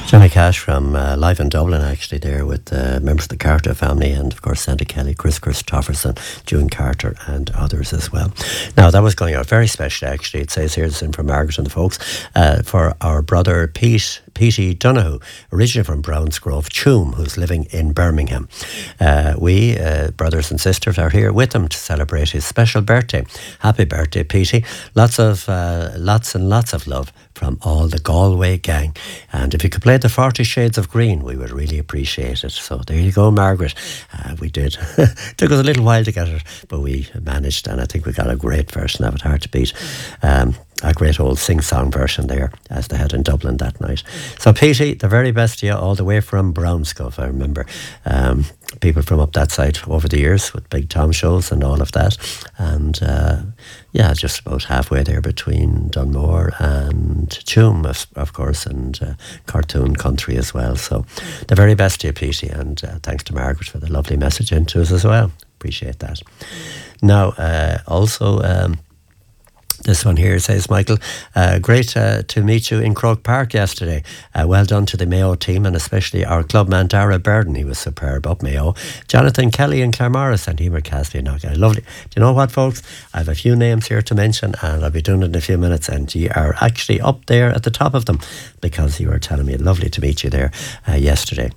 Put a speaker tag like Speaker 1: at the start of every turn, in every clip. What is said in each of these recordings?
Speaker 1: Johnny Cash from live in Dublin, actually, there with members of the Carter family and, of course, Santa Kelly, Chris Christopherson, June Carter, and others as well. Now, that was going out very special, actually. It says here, this is from Margaret and the folks, for our brother Petey Donoghue, originally from Brownsgrove, Tuam, who's living in Birmingham. We, brothers and sisters, are here with him to celebrate his special birthday. Happy birthday, Petey. Lots and lots of love from all the Galway gang. And if you could play the 40 Shades of Green, we would really appreciate it. So there you go, Margaret. We did. Took us a little while to get it, but we managed, and I think we got a great version of it, hard to beat. A great old sing-song version there, as they had in Dublin that night. So, Petey, the very best to you, all the way from Brownsgrove. I remember people from up that side over the years with Big Tom shows and all of that. And, just about halfway there between Dunmore and Tuam, of course, and Cartoon Country as well. So, the very best to you, Petey, and thanks to Margaret for the lovely message into us as well. Appreciate that. Now, also... this one here says, Michael, great to meet you in Croke Park yesterday. Well done to the Mayo team, and especially our clubman Dara Burden. He was superb up Mayo. Jonathan Kelly and Claremorris and Emer Casby. Lovely. Do you know what, folks? I have a few names here to mention, and I'll be doing it in a few minutes, and you are actually up there at the top of them, because you were telling me lovely to meet you there yesterday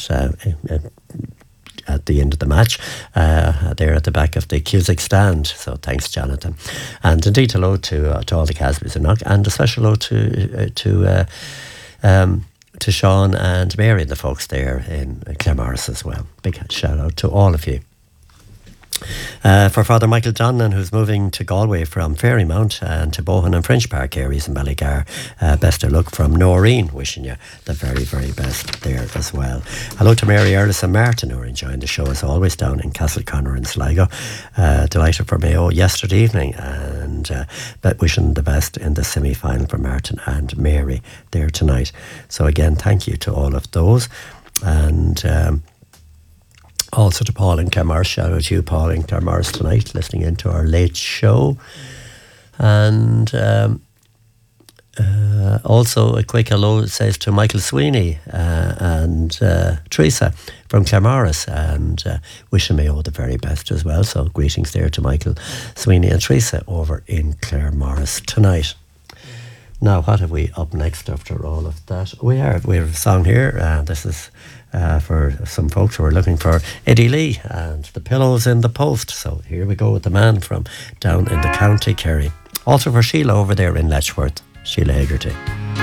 Speaker 1: at the end of the match, there at the back of the Cusack stand. So thanks, Jonathan. And indeed, hello to all the Casbys and Knock, and a special hello to Sean and Mary and the folks there in Claremorris as well. Big shout out to all of you. For Father Michael Donlan, who's moving to Galway from Ferrymount and to Bohan and French Park areas in Ballygar. Best of luck from Noreen, wishing you the very, very best there as well. Hello to Mary Erlis and Martin, who are enjoying the show as always down in Castleconnor and Sligo. Delighted for Mayo yesterday evening, and wishing the best in the semi-final for Martin and Mary there tonight. So again, thank you to all of those. And... also to Paul in Claremorris, shout out to you, Paul in Claremorris, tonight, listening into our late show. And also a quick hello, it says to Michael Sweeney and Teresa from Claremorris, and wishing me all the very best as well. So greetings there to Michael Sweeney and Teresa over in Claremorris tonight. Now, what have we up next after all of that? We have a song here. This is for some folks who are looking for Eddie Lee and The Pillows in the Post. So here we go with the man from down in the County Kerry. Also for Sheila over there in Letchworth, Sheila Hegarty.